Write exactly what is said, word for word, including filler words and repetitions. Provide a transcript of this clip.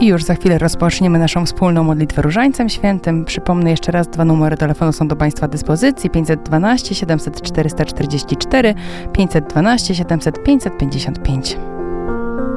już za chwilę rozpoczniemy naszą wspólną modlitwę Różańcem Świętym. Przypomnę jeszcze raz, dwa numery telefonu są do Państwa dyspozycji: pięćset dwanaście siedemset czterysta czterdzieści cztery, pięćset dwanaście siedemset pięćset pięćdziesiąt pięć.